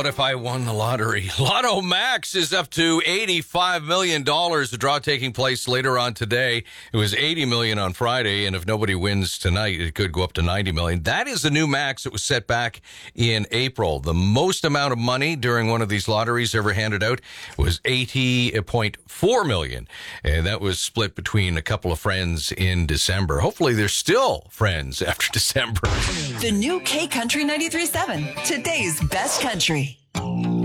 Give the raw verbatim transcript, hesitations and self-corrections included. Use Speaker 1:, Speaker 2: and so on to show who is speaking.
Speaker 1: if I won the lottery? Lotto Max is up to eighty-five million dollars. The draw taking place later on today. It was eighty million dollars on Friday, and if nobody wins tonight, it could go up to ninety million dollars. That is the new max that was set back in April. The most amount of money during one of these lotteries ever handed out was eighty point four million dollars, and that was split between a couple of friends in December. Hopefully, they're still friends after December.
Speaker 2: The new K Country ninety-three point seven, today's best country.